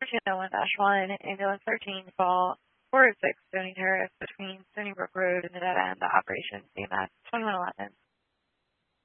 1301-1, ambulance 13, call 406 Stony Terrace between Stony Brook Road and the dead end, operation CMS 2111.